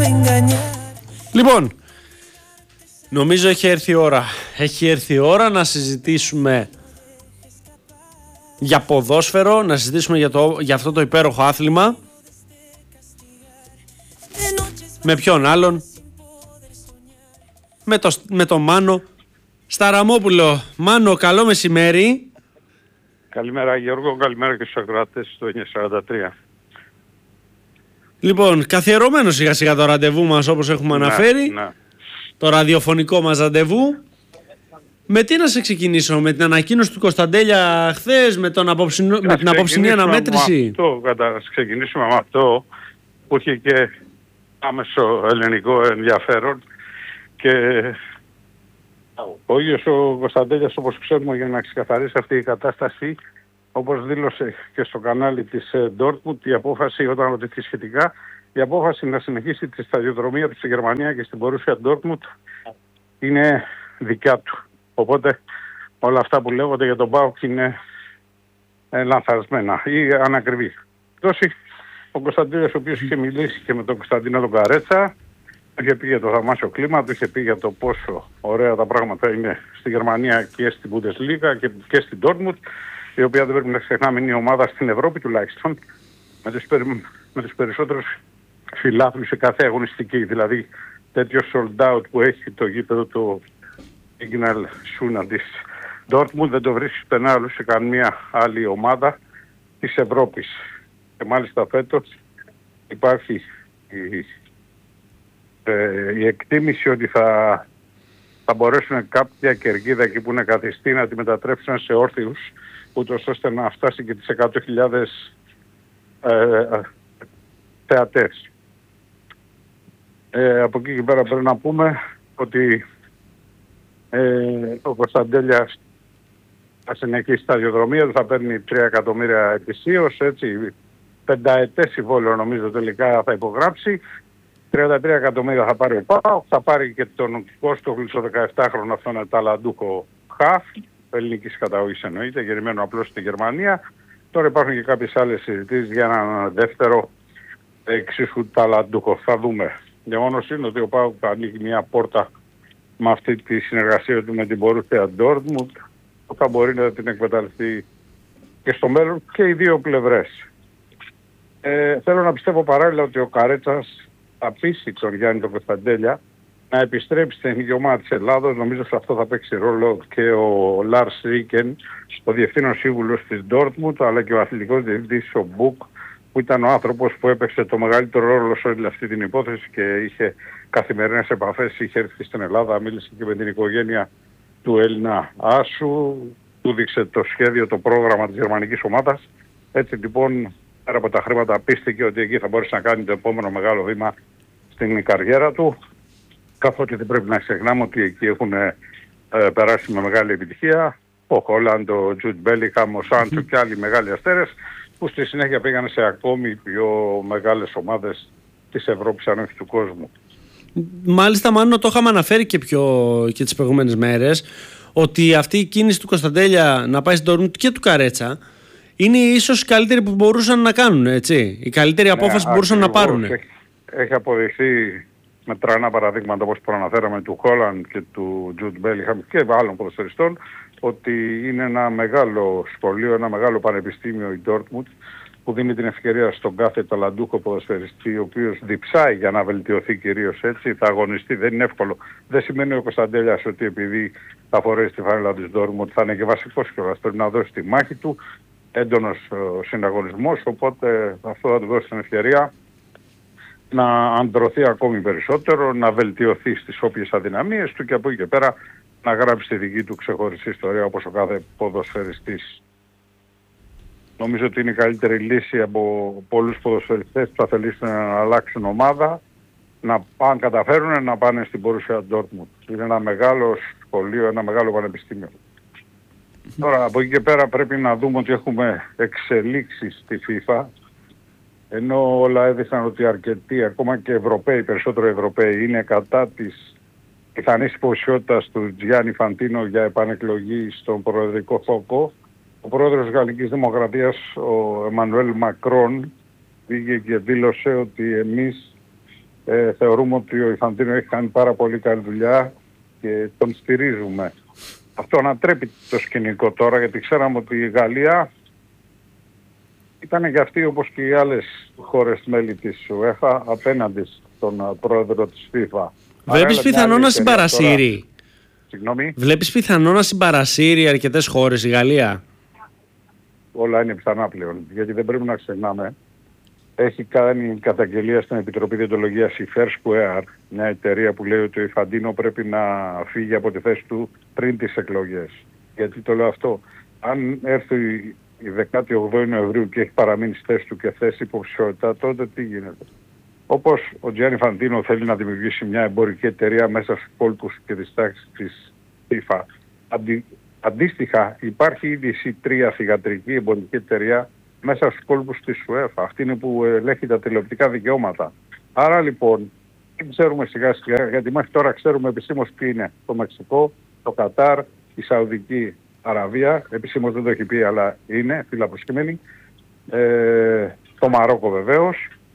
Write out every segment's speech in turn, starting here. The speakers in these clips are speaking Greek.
Λοιπόν, νομίζω έχει έρθει η ώρα. Έχει έρθει η ώρα να συζητήσουμε για ποδόσφαιρο, να συζητήσουμε για αυτό το υπέροχο άθλημα. Με ποιον άλλον? Με τον Μάνο Σταραμόπουλο. Μάνο, καλό μεσημέρι. Καλημέρα Γιώργο, καλημέρα και στους ακροατές στο 943. Λοιπόν, καθιερωμένο σιγά σιγά το ραντεβού μας, όπως έχουμε αναφέρει. Ναι. Το ραδιοφωνικό μας ραντεβού. Με τι να σε ξεκινήσω, με την ανακοίνωση του Κωνσταντέλια χθες, με την απόψινή αναμέτρηση? Ξεκινήσουμε με αυτό που είχε και άμεσο ελληνικό ενδιαφέρον και ο ίδιος ο Κωνσταντέλιας, όπως ξέρουμε, για να ξεκαθαρίσει αυτή η κατάσταση, όπως δήλωσε και στο κανάλι της Dortmund, η απόφαση, όταν ρωτηθεί σχετικά, η απόφαση να συνεχίσει τη σταδιοδρομία του στη Γερμανία και στην Borussia Dortmund είναι δικιά του. Οπότε όλα αυτά που λέγονται για τον ΠΑΟΚ είναι λανθασμένα ή ανακριβή. Δώσει ο Κωνσταντίνος, ο οποίος είχε μιλήσει και με τον Κωνσταντίνο τον Καρέτσα, του είχε πει για το θαυμάσιο κλίμα, του είχε πει για το πόσο ωραία τα πράγματα είναι στη Γερμανία και στην Bundesliga και στην Dortmund, η οποία δεν πρέπει να ξεχνάμε είναι η ομάδα στην Ευρώπη τουλάχιστον με τους περισσότερους φιλάθλους σε κάθε αγωνιστική. Δηλαδή τέτοιο sold out που έχει το γήπεδο του Signal Iduna της Dortmund δεν το βρίσκει πουθενά άλλου σε καμία άλλη ομάδα της Ευρώπης. Και μάλιστα φέτος υπάρχει η εκτίμηση ότι θα μπορέσουν κάποια κερκίδα εκεί που είναι καθιστή να τη μετατρέψουν σε όρθιους, ούτως ώστε να φτάσει και τις 100.000 θεατές. Από εκεί και πέρα πρέπει να πούμε ότι ο Κωνσταντέλιας θα συνεχίσει τα σταδιοδρομία του, θα παίρνει 3 εκατομμύρια ετησίως, έτσι, 5ετές συμβόλαιο νομίζω τελικά θα υπογράψει, 33 εκατομμύρια θα πάρει ο ΠΑΟΚ, θα πάρει και τον Κώστογλου στο 17χρονο, αυτόν είναι ταλαντούχο χαφ, ελληνικής καταγωγής εννοείται, γεννημένο απλώς στη Γερμανία. Τώρα υπάρχουν και κάποιες άλλες συζητήσεις για έναν δεύτερο εξίσου ταλαντούχο. Θα δούμε. Γεγονός είναι ότι ο ΠΑΟΚ ανοίγει μια πόρτα με αυτή τη συνεργασία του με την Borussia Dortmund, που θα μπορεί να την εκμεταλλευτεί και στο μέλλον και οι δύο πλευρές. Θέλω να πιστεύω παράλληλα ότι ο Καρέτσας θα πείσει τον Γιάννη τον Κωνσταντέλια να επιστρέψει στην εθνική ομάδα της Ελλάδος. Νομίζω σε αυτό θα παίξει ρόλο και ο Λάρς Ρίκεν, ο διευθύνων σύμβουλος της Dortmund, αλλά και ο αθλητικός διευθυντής ο Μπουκ, που ήταν ο άνθρωπος που έπαιξε το μεγαλύτερο ρόλο σε όλη αυτή την υπόθεση και είχε καθημερινές επαφές, είχε έρθει στην Ελλάδα, μίλησε και με την οικογένεια του Έλληνα Άσου, του δείξε το σχέδιο, το πρόγραμμα της γερμανικής ομάδας. Έτσι λοιπόν, πέρα από τα χρήματα, πίστηκε ότι εκεί θα μπορέσει να κάνει το επόμενο μεγάλο βήμα στην καριέρα του, καθότι δεν πρέπει να ξεχνάμε ότι εκεί έχουν περάσει με μεγάλη επιτυχία ο Χόλαντ, ο Τζουτ Μπέλιχαμ, ο Σάντσο και άλλοι μεγάλοι αστέρες, που στη συνέχεια πήγαν σε ακόμη πιο μεγάλες ομάδες της Ευρώπης, αν όχι του κόσμου. Μάλιστα, μάλλον το είχαμε αναφέρει και τις προηγούμενες μέρες, ότι αυτή η κίνηση του Κωνσταντέλια να πάει στην Dortmund και του Καρέτσα είναι ίσως η καλύτερη που μπορούσαν να κάνουν, έτσι. Η καλύτερη απόφαση που μπορούσαν να πάρουν. Έχει αποδειχθεί με τρανά παραδείγματα, όπως προαναφέραμε, του Χόλαντ και του Τζουτ Μπέλιχαμ και άλλων ποδοσφαιριστών, ότι είναι ένα μεγάλο σχολείο, ένα μεγάλο πανεπιστήμιο η Dortmund, που δίνει την ευκαιρία στον κάθε ταλαντούχο ποδοσφαιριστή, ο οποίος διψάει για να βελτιωθεί κυρίως έτσι, θα αγωνιστεί, δεν είναι εύκολο. Δεν σημαίνει ο Κωνσταντέλιας ότι επειδή θα φορέσει τη φανέλα της Dortmund θα είναι και βασικός κιόλας. Πρέπει να δώσει τη μάχη του, έντονος συναγωνισμός, οπότε αυτό θα του δώσει την ευκαιρία να αντρωθεί ακόμη περισσότερο, να βελτιωθεί στις όποιες αδυναμίες του και από εκεί και πέρα να γράψει τη δική του ξεχωριστή ιστορία όπως ο κάθε ποδοσφαιριστής. Νομίζω ότι είναι η καλύτερη λύση από πολλούς ποδοσφαιριστές που θα θελήσουν να αλλάξουν ομάδα, αν καταφέρουν να πάνε στην Borussia Dortmund. Είναι ένα μεγάλο σχολείο, ένα μεγάλο πανεπιστήμιο. Τώρα από εκεί και πέρα πρέπει να δούμε ότι έχουμε εξελίξεις στη FIFA, ενώ όλα έδειξαν ότι αρκετοί, ακόμα και Ευρωπαίοι, περισσότερο Ευρωπαίοι, είναι κατά της πιθανής υποψηφιότητας του Τζιάννη Φαντίνο για επανεκλογή στον προεδρικό θόκο. Ο πρόεδρος της Γαλλικής Δημοκρατίας, ο Εμμανουέλ Μακρόν, πήγε και δήλωσε ότι εμείς θεωρούμε ότι ο Ιφαντίνο έχει κάνει πάρα πολύ καλή δουλειά και τον στηρίζουμε. Αυτό ανατρέπει το σκηνικό τώρα, γιατί ξέραμε ότι η Γαλλία ήταν και αυτή, όπως και οι άλλες χώρες μέλη της UEFA, απέναντι στον πρόεδρο της FIFA. Βλέπεις πιθανό να συμπαρασύρει? Συγγνώμη. Βλέπεις πιθανό να συμπαρασύρει αρκετές χώρες η Γαλλία? Όλα είναι πιθανά πλέον, γιατί δεν πρέπει να ξεχνάμε. Έχει κάνει καταγγελία στην Επιτροπή Διοντολογίας η Foursquare, μια εταιρεία που λέει ότι ο Ιφαντίνο πρέπει να φύγει από τη θέση του πριν τις εκλογές. Γιατί το λέω αυτό? Αν έρθει η 18η Νοεμβρίου και έχει παραμείνει στη θέση του και θέσει υποψηφιότητα, τότε τι γίνεται? Όπως ο Τζιάννι Ιφαντίνο θέλει να δημιουργήσει μια εμπορική εταιρεία μέσα στους κόλπους και τις τάξεις της FIFA. Αντίστοιχα υπάρχει ήδη η C3 θυγατρική εμπορική εταιρεία μέσα στους κόλπους της UEFA. Αυτή είναι που ελέγχει τα τηλεοπτικά δικαιώματα. Άρα λοιπόν δεν ξέρουμε σιγά σιγά, γιατί μέχρι τώρα ξέρουμε επισήμως τι είναι το Μεξικό, το Κατάρ, η Σαουδική Αραβία, επισήμως δεν το έχει πει αλλά είναι φιλαπροσκυμμένη, το Μαρόκο βεβαίως.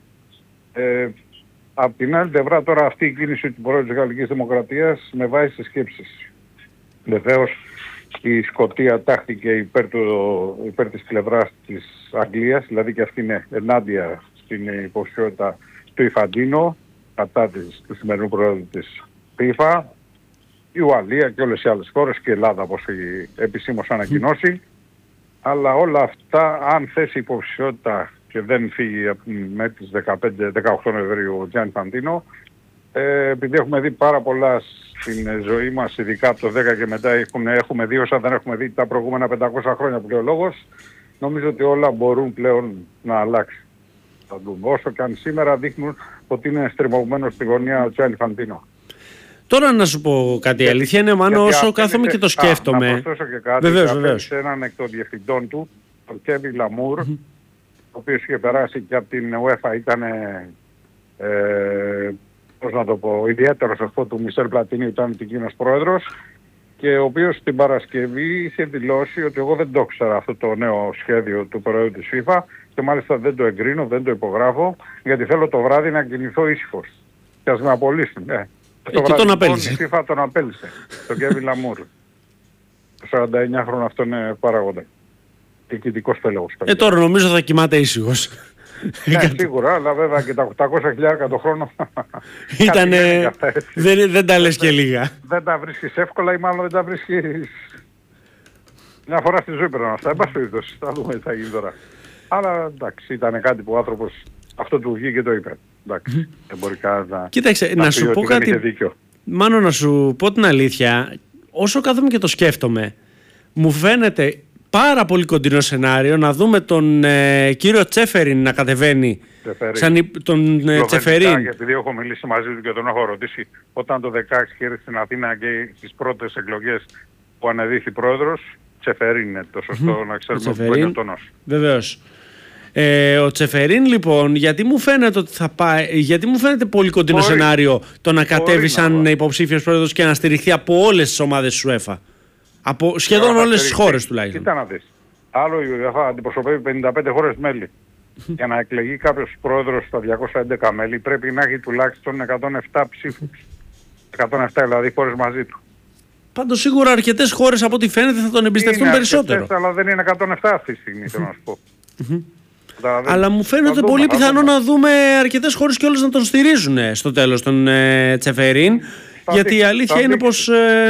Απ' την άλλη πλευρά τώρα αυτή η κίνηση του Πρόεδρου της Γαλλικής Δημοκρατίας με βάζει στις σκέψεις. Βεβαίως η Σκωτία τάχθηκε υπέρ της πλευράς της Αγγλίας, δηλαδή και αυτή είναι ενάντια στην υποψηφιότητα του Ιφαντίνο κατά του σημερινού Πρόεδρου της FIFA. Η Ουαλία και όλες οι άλλες χώρες και η Ελλάδα, όπως έχει επισήμως ανακοινώσει. Αλλά όλα αυτά, αν θέσει υποψηφιότητα και δεν φύγει μέχρι τις 15-18 Νοεμβρίου ο Τζιάννι Ιφαντίνο, επειδή έχουμε δει πάρα πολλά στην ζωή μας, ειδικά από το 10 και μετά έχουμε δει όσα δεν έχουμε δει τα προηγούμενα 500 χρόνια που λέει ο λόγος, νομίζω ότι όλα μπορούν πλέον να αλλάξουν. Θα δούμε. Όσο και αν σήμερα δείχνουν ότι είναι στριμωγμένος στη γωνία ο Τζιάννι Ιφαντίνο. Τώρα να σου πω κάτι, αλήθεια είναι Μάνο, όσο κάθομαι και το σκέφτομαι. Να προσθέσω και κάτι. Βεβαίως. Σε έναν εκ των διευθυντών του, τον Κέβιν Λαμούρ, ο οποίος είχε περάσει και από την UEFA, ήταν πώς να το πω, ιδιαίτερος αυτό του Μισελ Πλατίνι, ήταν εκείνος πρόεδρος, και ο οποίος την Παρασκευή είχε δηλώσει ότι εγώ δεν το ήξερα αυτό το νέο σχέδιο του Προέδρου της FIFA και μάλιστα δεν το εγκρίνω, δεν το υπογράφω, γιατί θέλω το βράδυ να κινηθώ ήσυχος. Και ας με απολύσουν. Εκεί τον απέλυσε. Η FIFA τον απέλυσε, τον Κέβιν Λαμούρ. Το 49χρονο αυτό είναι παράγοντα. Διοικητικός τέλεχος. Τώρα νομίζω θα κοιμάται ήσυχος. Ναι, σίγουρα, αλλά βέβαια και τα 800.000 το χρόνο. Ήτανε. Δεν τα λες και λίγα. Δεν τα βρίσκεις εύκολα ή μάλλον δεν τα βρίσκεις. Μια φορά στη ζωή πρέπει να αυτά. Εν πάση περιπτώσει, θα δούμε τι θα γίνει τώρα. Αλλά εντάξει, ήταν κάτι που ο άνθρωπος αυτό του βγήκε και το είπε. Εντάξει, δεν μπορεί κανένα να. Κοίταξε, να σου πω κάτι. Μάνο, να σου πω την αλήθεια, όσο κάθομαι και το σκέφτομαι, μου φαίνεται πάρα πολύ κοντινό σενάριο να δούμε τον κύριο Τσέφεριν να κατεβαίνει. Τον Τσεφερίν. Επειδή έχω μιλήσει μαζί του και τον έχω ρωτήσει, όταν το 16 ήρθε στην Αθήνα και στις πρώτες εκλογές που ανεδείχθη πρόεδρος, Τσεφερίν είναι το σωστό να ξέρουμε που είναι ο τόνος. Βεβαίως. Ο Τσεφερίν λοιπόν, γιατί μου φαίνεται ότι θα πάει, γιατί μου φαίνεται πολύ κοντινό σενάριο το να κατέβει σαν υποψήφιος πρόεδρος και να στηριχθεί από όλες τις ομάδες της UEFA. Από σχεδόν όλες τις χώρες τουλάχιστον. Κοίτα να δεις. Άλλο η UEFA αντιπροσωπεύει 55 χώρες μέλη. Για να εκλεγεί κάποιος πρόεδρος στα 211 μέλη πρέπει να έχει τουλάχιστον 107 ψήφους. 107 δηλαδή χώρες μαζί του. Πάντως σίγουρα αρκετές χώρες από ό,τι φαίνεται θα τον εμπιστευτούν περισσότερο. Αρκετές, αλλά δεν είναι 107 αυτή τη στιγμή, θέλω να σου πω. Αλλά μου φαίνεται πολύ πιθανό να δούμε αρκετές χώρες και όλες να τον στηρίζουν στο τέλος τον Τσεφερίν. Γιατί η αλήθεια είναι πως...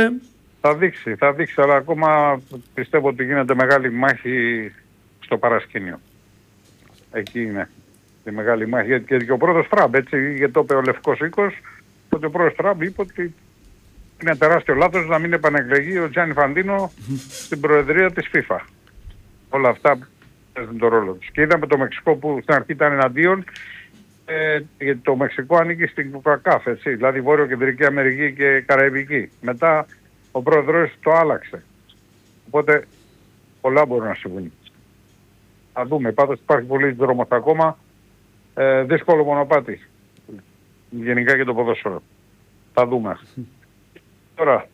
Θα δείξει, αλλά ακόμα πιστεύω ότι γίνεται μεγάλη μάχη στο παρασκήνιο. Εκεί είναι τη μεγάλη μάχη. Γιατί και ο πρόεδρος Τραμπ, έτσι, γιατί το είπε ο Λευκός Οίκος, ότι ο πρόεδρος Τραμπ είπε ότι είναι τεράστιο λάθος να μην επανεκλεγεί ο Τζιάννι Ιφαντίνο στην προεδρία της FIFA. Όλα αυτά παίζουν τον ρόλο τους. Και είδαμε το Μεξικό που στην αρχή ήταν εναντίον, γιατί το Μεξικό ανήκει στην CONCACAF, έτσι, δηλαδή Βόρειο-Κεντρική Αμερική και Καραϊβική. Μετά ο πρόεδρος το άλλαξε. Οπότε πολλά μπορούν να συμβούν. Θα δούμε. Πάντως υπάρχει πολύ δρόμος ακόμα. Δύσκολο μονοπάτι. Γενικά και το ποδόσφαιρο. Θα δούμε. Τώρα,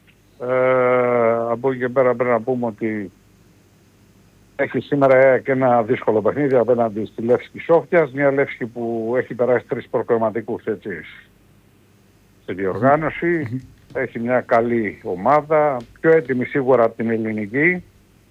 από εκεί και πέρα πρέπει να πούμε ότι έχει σήμερα και ένα δύσκολο παιχνίδι απέναντι στη Λεύσκη Σόφιας. Μια Λεύσκη που έχει περάσει 3 προκριματικούς, έτσι. στη διοργάνωση. Έχει μια καλή ομάδα, πιο έτοιμη σίγουρα από την ελληνική.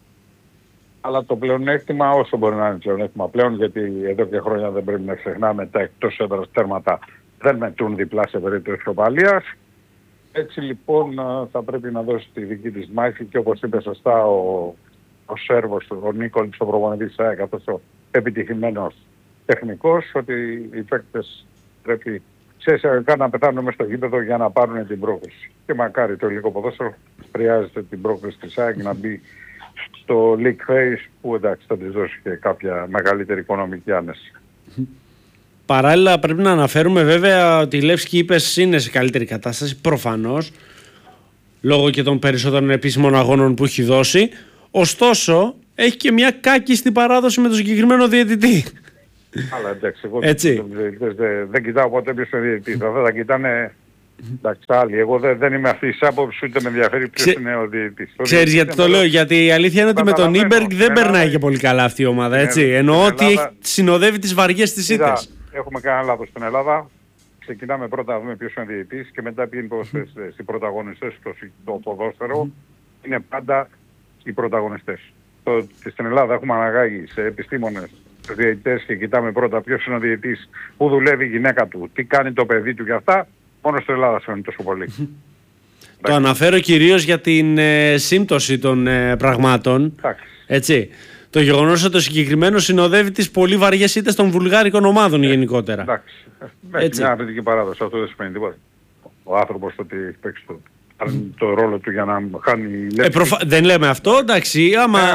Αλλά το πλεονέκτημα, όσο μπορεί να είναι πλεονέκτημα πλέον, γιατί εδώ και χρόνια δεν πρέπει να ξεχνάμε, τα εκτός έδρας τέρματα δεν μετρούν διπλά σε περίπτωση ισοπαλίας. Έτσι λοιπόν θα πρέπει να δώσει τη δική της μάχη και όπως είπε σωστά ο Σέρβος, ο Νίκολης, ο προπονητής της ΑΕΚ, αυτός ο επιτυχημένος τεχνικός, ότι οι παίκτες πρέπει σε εισαγωγικά να πετάνουν μες στο γήπεδο για να πάρουν την πρόκριση. Και μακάρι το ελληνικό ποδόσφαιρο χρειάζεται την πρόκριση της ΑΕΚ να μπει στο League Phase, που εντάξει θα της δώσει και κάποια μεγαλύτερη οικονομική άνεση. Παράλληλα πρέπει να αναφέρουμε βέβαια ότι η Λεύσκη είπες είναι σε καλύτερη κατάσταση προφανώς λόγω και των περισσότερων επίσημων αγώνων που έχει δώσει, ωστόσο έχει και μια κάκιστη παράδοση με τον συγκεκριμένο διαιτητή. Αλλά εντάξει, εγώ δεν κοιτάω ποτέ ποιος είναι διαιτητής, αυτά τα κοιτάνε εντάξει άλλοι. Εγώ δεν είμαι αυτής της άποψης, ούτε με ενδιαφέρει ποιος είναι ο διαιτητής. Ξέρεις γιατί το λέω, γιατί η αλήθεια είναι ότι με τον Νίμπεργκ δεν περνάει και πολύ καλά αυτή η ομάδα, έτσι. Εννοώ ότι συνοδεύει τις βαριές της ήττες. Έχουμε κάνει λάθος στην Ελλάδα. Ξεκινάμε πρώτα να δούμε ποιος είναι ο διαιτητής και μετά ποιοι είναι οι πρωταγωνιστές στο ποδόσφαιρο. Είναι πάντα οι πρωταγωνιστές. Στην Ελλάδα έχουμε αναγάγει σε επιστήμονες διαιτητές και κοιτάμε πρώτα ποιος είναι ο διαιτητής, πού δουλεύει η γυναίκα του, τι κάνει το παιδί του και αυτά. Μόνο στην Ελλάδα συμβαίνει τόσο πολύ. Το αναφέρω κυρίως για την σύμπτωση των πραγμάτων. Έτσι. Το γεγονός ότι το συγκεκριμένο συνοδεύει τις πολύ βαριές ήττες των βουλγάρικων ομάδων γενικότερα. Εντάξει. Έτσι. Μια αρνητική παράδοση, αυτό δεν σημαίνει τίποτα. Ο άνθρωπος ότι έχει παίξει το ρόλο του για να χάνει δεν λέμε αυτό, εντάξει.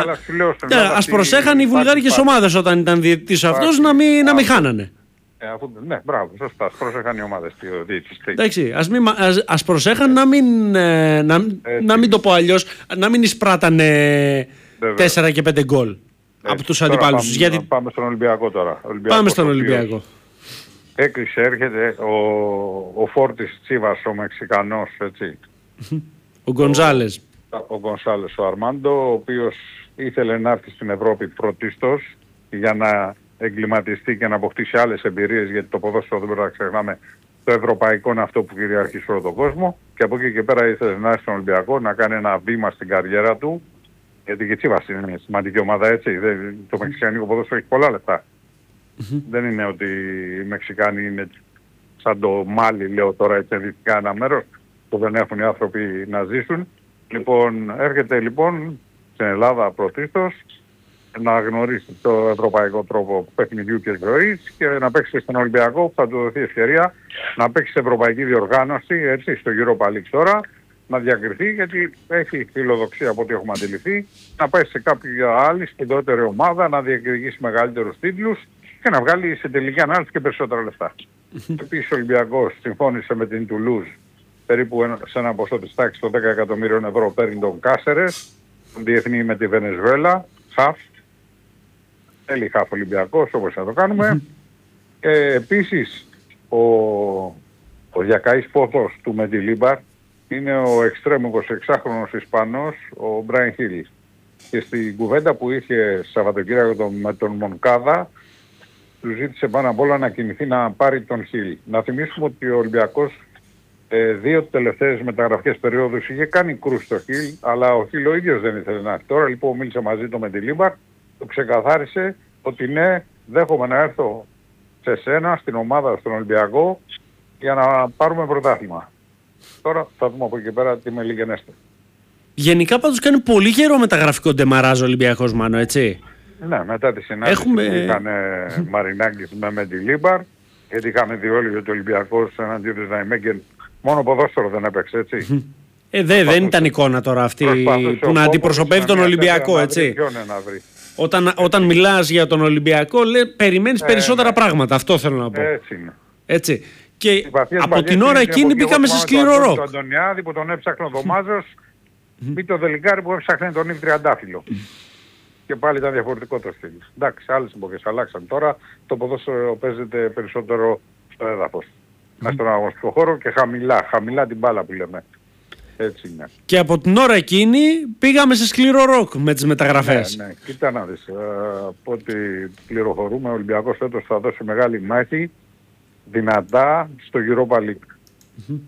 Ας προσέχαν οι βουλγάρικες ομάδες όταν ήταν διαιτητής αυτός να μην χάνανε. Ναι, μπράβο, σωστά. Ας προσέχαν οι ομάδες. Εντάξει, ας προσέχαν να μην το πω αλλιώς, να μην εισπράτανε 4 και 5 γκολ από τους αντιπάλους. Πάμε στον Ολυμπιακό τώρα. Πάμε στον Ολυμπιακό. Έκλεισε, έρχεται ο Φόρτης Τσίβας, ο Μεξικανός, έτσι. Ο Γκονζάλες. Ο Γκονζάλες, ο Αρμάντο, ο οποίος ήθελε να έρθει στην Ευρώπη πρωτίστως για να εγκληματιστεί και να αποκτήσει άλλες εμπειρίες, γιατί το ποδόσφαιρο δεν πρέπει να ξεχνάμε, το ευρωπαϊκό είναι αυτό που κυριαρχεί σε όλο τον κόσμο, και από εκεί και πέρα ήθελε να έρθει στον Ολυμπιακό, να κάνει ένα βήμα στην καριέρα του, γιατί και Τσίβας είναι μια σημαντική ομάδα, έτσι. Το μεξικανικό ποδόσφαιρο έχει πολλά λεφτά. Δεν είναι ότι οι Μεξικάνοι είναι σαν το Μάλι, λέω τώρα, έτσι ενδυτικά ένα μέρος που δεν έχουν οι άνθρωποι να ζήσουν. Λοιπόν, έρχεται λοιπόν στην Ελλάδα πρωτίστως να γνωρίσει το ευρωπαϊκό τρόπο παιχνιδιού και ζωής και να παίξει στον Ολυμπιακό, που θα του δοθεί ευκαιρία να παίξει σε ευρωπαϊκή διοργάνωση, έτσι, στο Europa League τώρα, να διακριθεί, γιατί έχει φιλοδοξία από ό,τι έχουμε αντιληφθεί, να πάει σε κάποια άλλη σπουδαιότερη ομάδα, να διεκδικήσει μεγαλύτερους τίτλους και να βγάλει σε τελική ανάλυση και περισσότερα λεφτά. Επίσης ο Ολυμπιακός συμφώνησε με την Τουλούζ περίπου σε ένα ποσό της τάξης των 10 εκατομμύριων ευρώ, παίρνει τον Κάσερες, τον διεθνή με τη Βενεζουέλα, χαφ. Θέλει χαφ Ολυμπιακός, όπως θα το κάνουμε. Επίσης ο Διακαής Πόθος του Μεντιλίμπαρ είναι ο εξτρέμου 26χρονος Ισπανός, ο Μπράιν Χίλ. Και στην κουβέντα που είχε Σαββατοκύριακο με τον Μονκάδα, του ζήτησε πάνω απ' όλα να κινηθεί να πάρει τον Χίλ. Να θυμίσουμε ότι ο Ολυμπιακός 2 τελευταίες μεταγραφικές περιόδους είχε κάνει κρούση στο Χίλ, αλλά ο Χίλ ο ίδιος δεν ήθελε να έρθει. Τώρα λοιπόν μίλησε μαζί του με τη Λίμπαρ, του ξεκαθάρισε ότι ναι, δέχομαι να έρθω σε σένα, στην ομάδα, στον Ολυμπιακό, για να πάρουμε πρωτάθλημα. Τώρα θα δούμε από εκεί πέρα τι με λιγενέστε. Γενικά πάντως κάνει πολύ καιρό μεταγραφικό ντεμαράζ ο Ολυμπιακός, Μάνο, έτσι. Ναι, μετά τη συνάντηση που είχαν Μαρινάκης με τη Λίμπαρ, γιατί είχαμε δει όλοι ότι ο Ολυμπιακός εναντίον της Ναϊμέγγεν μόνο ποδόσφαιρο δεν έπαιξε, έτσι. Δεν ήταν εικόνα τώρα αυτή που να αντιπροσωπεύει τον Ολυμπιακό, έτσι. Όταν μιλάς για τον Ολυμπιακό, περιμένεις περισσότερα πράγματα, αυτό θέλω να πω. Έτσι είναι. Έτσι. Και από την ώρα εκείνη μπήκαμε σε σκληρό ροκ. Τον Αντωνιάδη που τον έψαχνε ο Δωμάζος, ή τον Δελικάρη που έψαχνε τον Ιβ Τριαντάφυλλο. Και πάλι ήταν διαφορετικό το στυλ. Εντάξει, άλλες εποχές αλλάξαν. Τώρα το ποδόσφαιρο παίζεται περισσότερο στο έδαφος. Μέσα στον αγωνιστικό χώρο και χαμηλά την μπάλα που λέμε. Έτσι είναι. Και από την ώρα εκείνη πήγαμε σε σκληρό ροκ με τις μεταγραφές. Ναι, κοίτα να δεις. Από ό,τι πληροφορούμε, ο Ολυμπιακός φέτος θα δώσει μεγάλη μάχη, δυνατά, στο Europa League.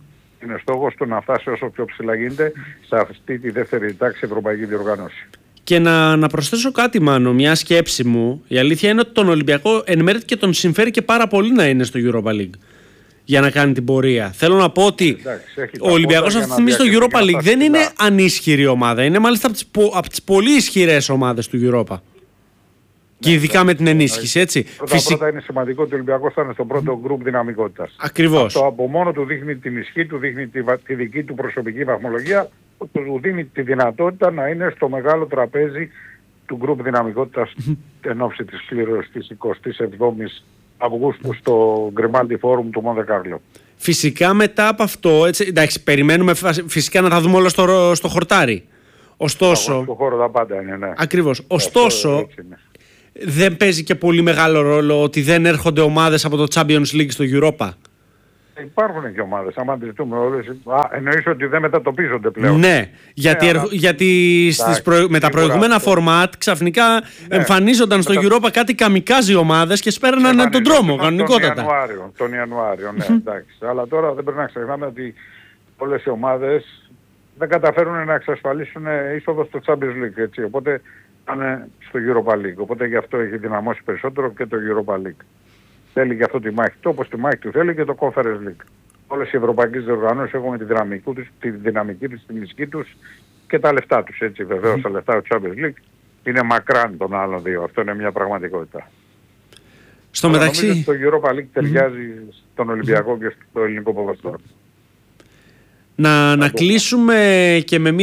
Είναι στόχος του να φτάσει όσο πιο ψηλά γίνεται σε αυτή τη δεύτερη τάξη ευρωπαϊκή διοργάνωση. Και να προσθέσω κάτι, Μάνο, μια σκέψη μου. Η αλήθεια είναι ότι τον Ολυμπιακό εν μέρει και τον συμφέρει και πάρα πολύ να είναι στο Europa League για να κάνει την πορεία. Θέλω να πω ότι ο Ολυμπιακός αυτή τη στιγμή στο Europa League δεν είναι ανίσχυρη ομάδα. Είναι μάλιστα από τις πολύ ισχυρές ομάδες του Europa. Και ειδικά με την ενίσχυση, έτσι. Πρώτα είναι σημαντικό ότι ο Ολυμπιακός θα είναι στο πρώτο γκρουπ δυναμικότητας. Ακριβώς. Αυτό από μόνο του δείχνει την ισχύ του, δείχνει τη δική του προσωπική βαθμολογία, του δίνει τη δυνατότητα να είναι στο μεγάλο τραπέζι του γκρουπ δυναμικότητας εν ώψη της κλήρωσης της 27ης Αυγούστου στο Γκριμάλντι Φόρουμ του Μοντε Κάρλο. Φυσικά μετά από αυτό, έτσι, εντάξει, περιμένουμε φυσικά να τα δούμε όλα στο χορτάρι. Ωστόσο. Στο χώρο τα πάντα είναι, ναι. Ακριβώς. Ωστόσο, δεν παίζει και πολύ μεγάλο ρόλο ότι δεν έρχονται ομάδες από το Champions League στο Europa. Υπάρχουν και ομάδες, άμα τις δούμε όλες. Εννοείς ότι δεν μετατοπίζονται πλέον. Ναι, γιατί με τα προηγούμενα φορμάτ ξαφνικά εμφανίζονταν στο Europa κάτι καμικάζι ομάδες και σπέρνανε τον τρόμο κανονικότατα. Τον Ιανουάριο, ναι, εντάξει. Αλλά τώρα δεν πρέπει να ξεχνάμε ότι όλες οι ομάδες δεν καταφέρουν να εξασφαλίσουν είσοδο στο Champions League, έτσι. Οπότε πάνε στο Europa League. Οπότε γι' αυτό έχει δυναμώσει περισσότερο και το Europa League. Θέλει και αυτό τη μάχη του, όπως τη μάχη του θέλει και το Conference League. Όλες οι ευρωπαϊκές διοργανώσεις έχουν τη δυναμική τους, την ισχύ τους και τα λεφτά τους, έτσι. Βεβαίως τα λεφτά του Champions League είναι μακράν των άλλων δύο. Αυτό είναι μια πραγματικότητα. Στο μεταξύ... Νομίζω ότι το Europa League ταιριάζει στον Ολυμπιακό και στο ελληνικό ποδόσφαιρο. Να κλείσουμε και με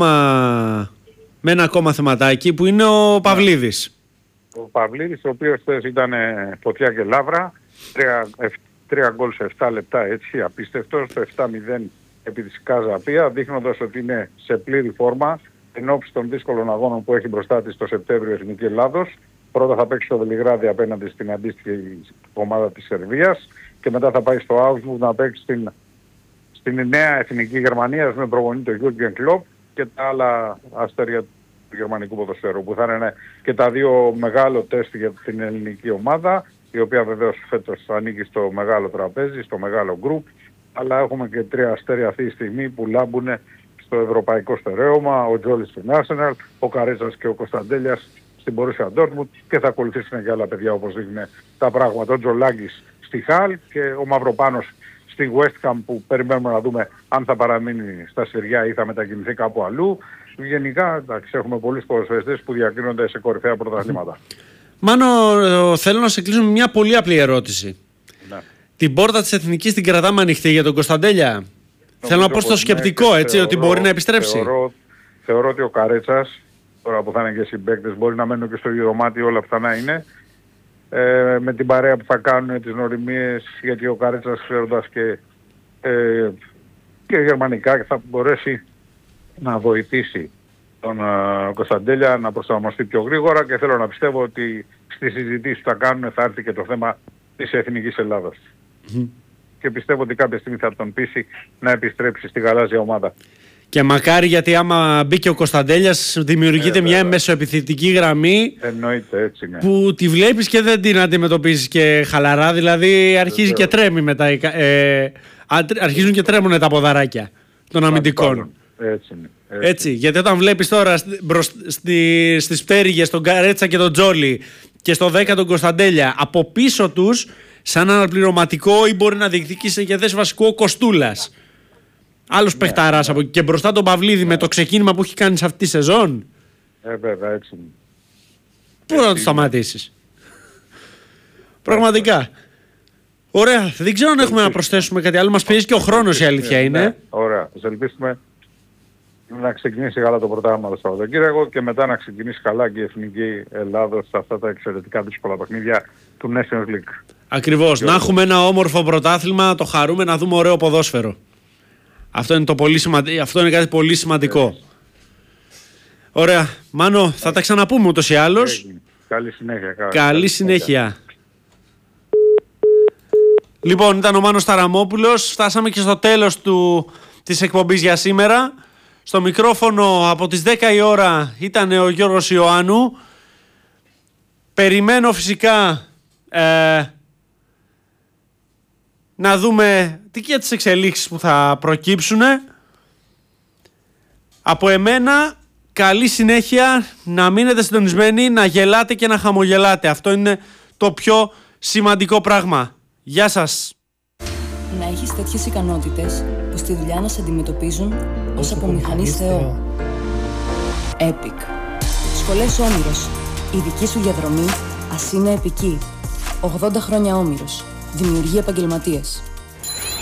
ένα ακόμα θεματάκι που είναι ο Παυλίδης. Ο Παυλίδης, ο οποίος ήταν φωτιά και λάβρα, 3 γκολ σε 7 λεπτά, έτσι, απίστευτος, το 7-0 επί της Καζαπία, δείχνοντας ότι είναι σε πλήρη φόρμα εν ώψη των δύσκολων αγώνων που έχει μπροστά της το Σεπτέμβριο Εθνική Ελλάδος. Πρώτα θα παίξει στο Βελιγράδι απέναντι στην αντίστοιχη ομάδα της Σερβίας και μετά θα πάει στο Augsburg να παίξει στην νέα Εθνική Γερμανία με προπονητή το Jürgen Klopp και τα άλλα αστέρια του γερμανικού ποδοσφαίρου, που θα είναι και τα δύο μεγάλο τεστ για την ελληνική ομάδα, η οποία βεβαίως φέτος ανήκει στο μεγάλο τραπέζι, στο μεγάλο γκρουπ, αλλά έχουμε και 3 αστέρια αυτή τη στιγμή που λάμπουν στο ευρωπαϊκό στερέωμα, ο Τζόλης στην Arsenal, ο Καρέτσας και ο Κωνσταντέλιας στην Borussia Dortmund, και θα ακολουθήσουν και άλλα παιδιά όπως δείχνουν τα πράγματα, ο Τζολάκης στη Χάλ και ο Μαυροπάνος στη West Ham, που περιμένουμε να δούμε αν θα παραμείνει στα Συριά ή θα μετακινηθεί κάπου αλλού. Γενικά, εντάξει, έχουμε πολλούς ποδοσφαιριστές που διακρίνονται σε κορυφαία πρωταθλήματα. Μάνο, θέλω να σε κλείσω με μια πολύ απλή ερώτηση. Ναι. Την πόρτα της Εθνικής την κρατάμε ανοιχτή για τον Κωνσταντέλια? Θέλω να πω στο σκεπτικό, έτσι, ότι μπορεί να επιστρέψει. Θεωρώ ότι ο Καρέτσας, τώρα που θα είναι και συμπαίκτες, μπορεί να μένουν και στο ίδιο δωμάτιο, όλα αυτά να είναι. Με την παρέα που θα κάνουν τις νοημίες, γιατί ο Καρέτσας, ξέροντας και γερμανικά, θα μπορέσει να βοηθήσει τον Κωνσταντέλια να προσαρμοστεί πιο γρήγορα, και θέλω να πιστεύω ότι στις συζητήσεις που θα κάνουν θα έρθει και το θέμα της Εθνικής Ελλάδας. Και πιστεύω ότι κάποια στιγμή θα τον πείσει να επιστρέψει στη γαλάζια ομάδα. Και μακάρι, γιατί άμα μπει και ο Κωνσταντέλιας δημιουργείται μια μεσοεπιθετική γραμμή. Εννοείται, έτσι είναι. Που τη βλέπεις και δεν την αντιμετωπίζεις και χαλαρά, δηλαδή αρχίζει και τρέμει μετά, αρχίζουν και τρέμουν τα ποδαράκια των αμυντικών. Έτσι είναι. Έτσι, γιατί όταν βλέπεις τώρα στις πτέρυγες τον Καρέτσα και τον Τζόλι και στο 10 τον Κωνσταντέλια, από πίσω τους σαν αναπληρωματικό ή μπορεί να διεκδικήσει και θέση βασικό ο Κοστούλας, άλλος παιχταράς από εκεί, και μπροστά τον Παυλίδη με το ξεκίνημα που έχει κάνει σε αυτή τη σεζόν, βέβαια, έτσι είναι. πού να το σταματήσεις? Πραγματικά. Ωραία, δεν ξέρω αν έχουμε να προσθέσουμε κάτι άλλο, μας πιέζει και ο χρόνος, η αλήθεια είναι. Ωραία, ας ελπίσουμε να ξεκινήσει καλά το πρωτάθλημα το Σαββατοκύριακο και μετά να ξεκινήσει καλά και η Εθνική Ελλάδος σε αυτά τα εξαιρετικά δύσκολα παιχνίδια του Nations League. Ακριβώς, να έχουμε ένα όμορφο πρωτάθλημα, το χαρούμε, να δούμε ωραίο ποδόσφαιρο. Αυτό είναι κάτι πολύ σημαντικό. Ωραία, Μάνο, θα τα ξαναπούμε ούτως ή άλλως. Καλή συνέχεια. Καλή συνέχεια. Λοιπόν, ήταν ο Μάνος Ταραμόπουλος. Φτάσαμε και στο τέλος της εκπομπής για σήμερα. Στο μικρόφωνο από τις 10 η ώρα ήταν ο Γιώργος Ιωάννου. Περιμένω φυσικά να δούμε και τις εξελίξεις που θα προκύψουν. Από εμένα, καλή συνέχεια, να μείνετε συντονισμένοι, να γελάτε και να χαμογελάτε. Αυτό είναι το πιο σημαντικό πράγμα. Γεια σας. Να έχεις τέτοιες ικανότητες που στη δουλειά να σε αντιμετωπίζουν ως απομηχανής Θεό. Epic. Σχολές Όμηρος. Η δική σου διαδρομή ας είναι επική. 80 χρόνια Όμηρος. Δημιουργεί επαγγελματίες.